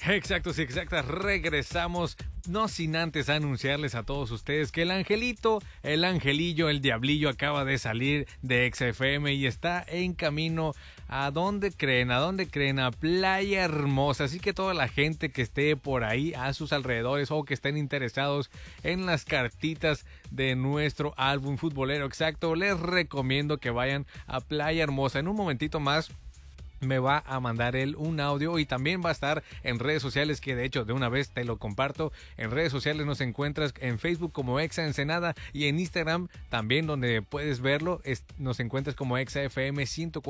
Exacto, sí, exactas. Regresamos, no sin antes anunciarles a todos ustedes que el angelito, el angelillo, el diablillo acaba de salir de XFM y está en camino a donde creen, a Playa Hermosa. Así que toda la gente que esté por ahí a sus alrededores o que estén interesados en las cartitas de nuestro álbum futbolero, exacto, les recomiendo que vayan a Playa Hermosa. En un momentito más me va a mandar él un audio y también va a estar en redes sociales, que de hecho de una vez te lo comparto. En redes sociales nos encuentras en Facebook como Exa Ensenada y en Instagram también, donde puedes verlo, nos encuentras como Exa FM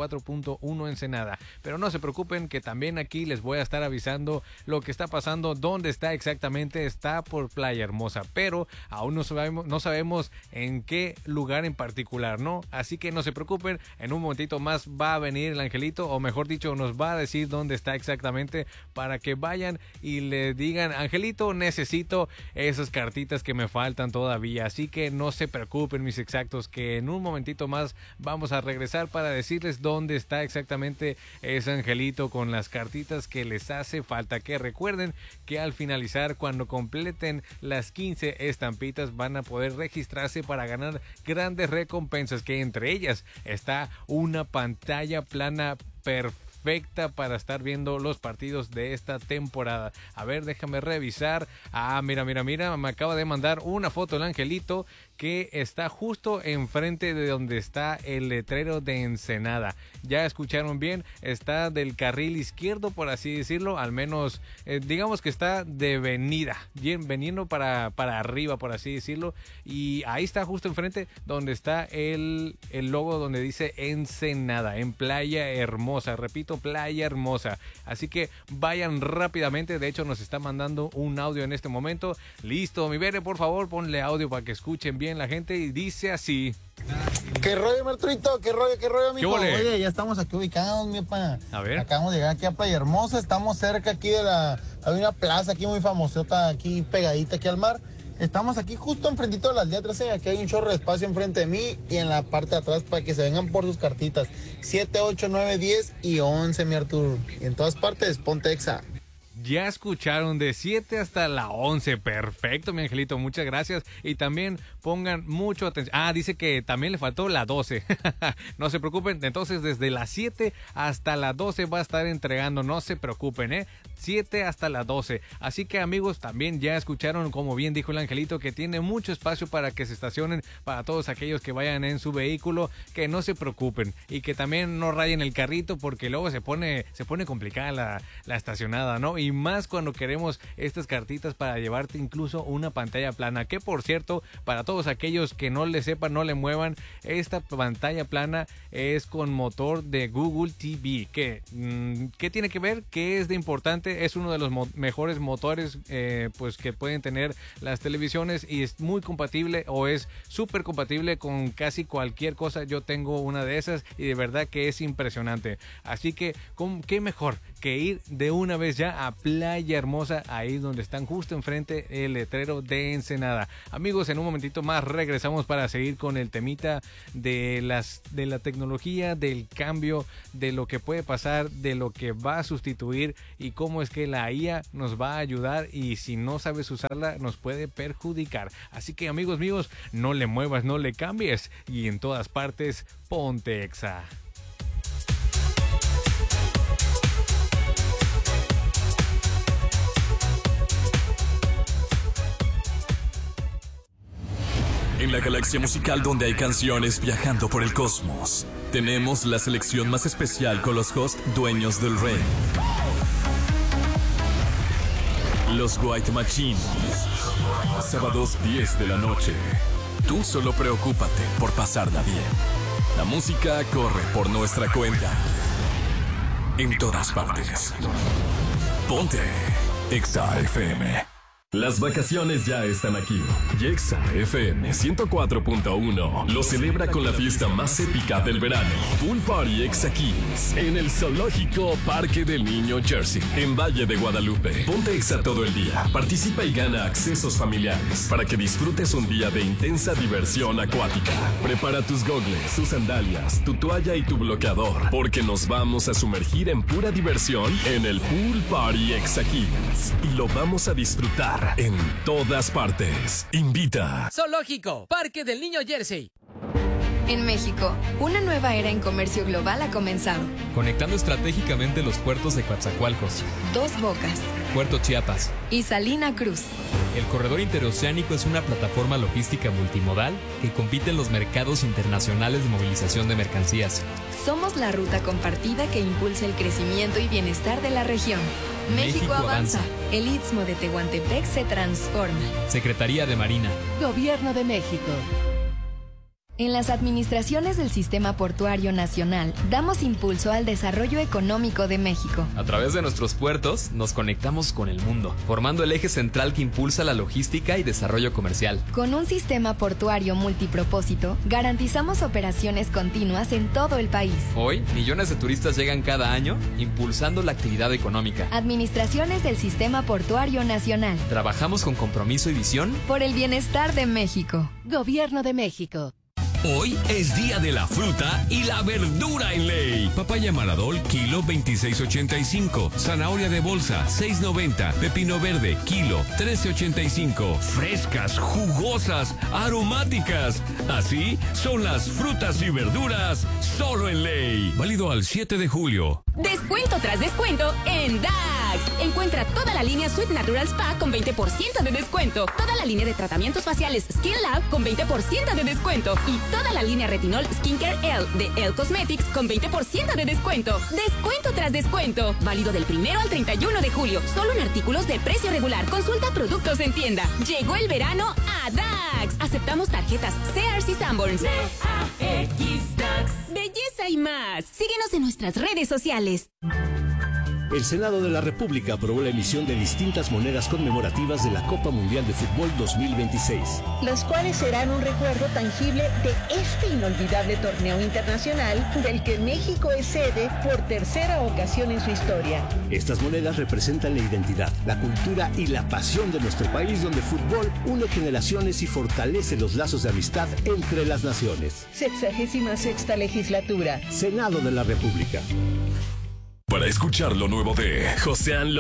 104.1 Ensenada. Pero no se preocupen, que también aquí les voy a estar avisando lo que está pasando, dónde está exactamente. Está por Playa Hermosa, pero aún no sabemos en qué lugar en particular, ¿no? Así que no se preocupen, en un momentito más va a venir el angelito, o mejor dicho, nos va a decir dónde está exactamente para que vayan y le digan: Angelito, necesito esas cartitas que me faltan todavía. Así que no se preocupen, mis exactos, que en un momentito más vamos a regresar para decirles dónde está exactamente ese angelito con las cartitas que les hace falta. Que recuerden que al finalizar, cuando completen las 15 estampitas, van a poder registrarse para ganar grandes recompensas, que entre ellas está una pantalla plana perfecta para estar viendo los partidos de esta temporada. A ver, déjame revisar. Mira, me acaba de mandar una foto el angelito, que está justo enfrente de donde está el letrero de Ensenada. Ya escucharon bien, está del carril izquierdo, por así decirlo, al menos digamos que está de venida, bien, veniendo para arriba, por así decirlo, y ahí está justo enfrente donde está el logo donde dice Ensenada, en Playa Hermosa. Repito, Playa Hermosa. Así que vayan rápidamente. De hecho, nos está mandando un audio en este momento. Listo, mi Bere, por favor, ponle audio para que escuchen bien la gente, y dice así: ¿Qué rollo, Marturito? ¿Qué rollo, amigo? Oye, ya estamos aquí ubicados, mi pana. A ver. Acabamos de llegar aquí a Playa Hermosa, estamos cerca aquí hay una plaza aquí muy famosota, aquí pegadita aquí al mar. Estamos aquí justo enfrentito de las letras, aquí hay un chorro de espacio enfrente de mí y en la parte de atrás para que se vengan por sus cartitas. 7, 8, 9, 10 y 11, mi Arturo. Y en todas partes, ponte Exa. Ya escucharon, de 7 hasta la 11. Perfecto, mi angelito, muchas gracias. Y también pongan mucho atención. Dice que también le faltó la 12. No se preocupen, entonces desde las 7 hasta la 12 va a estar entregando. No se preocupen, 7 hasta las 12. Así que, amigos, también ya escucharon, como bien dijo el angelito, que tiene mucho espacio para que se estacionen, para todos aquellos que vayan en su vehículo, que no se preocupen y que también no rayen el carrito, porque luego se pone complicada la estacionada, ¿no? Y más cuando queremos estas cartitas para llevarte incluso una pantalla plana, que por cierto, para todos aquellos que no le sepan, no le muevan, esta pantalla plana es con motor de Google TV. ¿Qué tiene que ver? ¿Qué es de importante? Es uno de los mejores motores pues que pueden tener las televisiones, y es muy compatible, o es súper compatible con casi cualquier cosa. Yo tengo una de esas y de verdad que es impresionante. Así que, ¿qué mejor que ir de una vez ya a Playa Hermosa, ahí donde están justo enfrente el letrero de Ensenada? Amigos, en un momentito más regresamos para seguir con el temita de la tecnología, del cambio, de lo que puede pasar, de lo que va a sustituir y cómo es que la IA nos va a ayudar, y si no sabes usarla nos puede perjudicar. Así que, amigos míos, no le muevas, no le cambies, y en todas partes ponte Exa. En la galaxia musical donde hay canciones viajando por el cosmos, tenemos la selección más especial con los hosts dueños del rey. Los White Machine. Sábados 10 de la noche. Tú solo preocúpate por pasarla bien. La música corre por nuestra cuenta. En todas partes. Ponte Exa FM. Las vacaciones ya están aquí. Y Exa FM 104.1 lo celebra con la fiesta más épica del verano. Pool Party Exa Kids en el Zoológico Parque del Niño Jersey, en Valle de Guadalupe. Ponte Exa todo el día. Participa y gana accesos familiares para que disfrutes un día de intensa diversión acuática. Prepara tus gogles, tus sandalias, tu toalla y tu bloqueador, porque nos vamos a sumergir en pura diversión en el Pool Party Exa Kids. Y lo vamos a disfrutar en todas partes. Invita. Zoológico, Parque del Niño Jersey. En México, una nueva era en comercio global ha comenzado. Conectando estratégicamente los puertos de Coatzacoalcos, Dos Bocas Puerto Chiapas y Salina Cruz. El corredor interoceánico es una plataforma logística multimodal que compite en los mercados internacionales de movilización de mercancías. Somos la ruta compartida que impulsa el crecimiento y bienestar de la región. México avanza. El Istmo de Tehuantepec se transforma. Secretaría de Marina. Gobierno de México. En las administraciones del Sistema Portuario Nacional, damos impulso al desarrollo económico de México. A través de nuestros puertos, nos conectamos con el mundo, formando el eje central que impulsa la logística y desarrollo comercial. Con un sistema portuario multipropósito, garantizamos operaciones continuas en todo el país. Hoy, millones de turistas llegan cada año, impulsando la actividad económica. Administraciones del Sistema Portuario Nacional. Trabajamos con compromiso y visión por el bienestar de México. Gobierno de México. Hoy es día de la fruta y la verdura en ley. Papaya Maradol, kilo 26.85. Zanahoria de bolsa, 6.90. Pepino verde, kilo 13.85. Frescas, jugosas, aromáticas. Así son las frutas y verduras solo en ley. Válido al 7 de julio. Descuento tras descuento en DAX. Encuentra toda la línea Sweet Natural Spa con 20% de descuento. Toda la línea de tratamientos faciales Skin Lab con 20% de descuento. Y toda la línea Retinol Skincare L de Elle Cosmetics con 20% de descuento. Descuento tras descuento. Válido del 1 al 31 de julio. Solo en artículos de precio regular. Consulta productos en tienda. Llegó el verano a DAX. Aceptamos tarjetas Sears y Sanborns. DAX. Belleza y más. Síguenos en nuestras redes sociales. El Senado de la República aprobó la emisión de distintas monedas conmemorativas de la Copa Mundial de Fútbol 2026. Las cuales serán un recuerdo tangible de este inolvidable torneo internacional del que México es sede por tercera ocasión en su historia. Estas monedas representan la identidad, la cultura y la pasión de nuestro país, donde el fútbol une generaciones y fortalece los lazos de amistad entre las naciones. 66ª legislatura. Senado de la República. Para escuchar lo nuevo de José